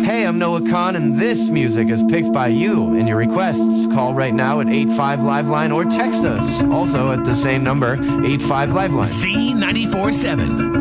Hey, I'm Noah Khan, and this music is picked by you and your requests. Call right now at 85-LIVELINE or text us, also at the same number, 85-LIVELINE. Z94.7.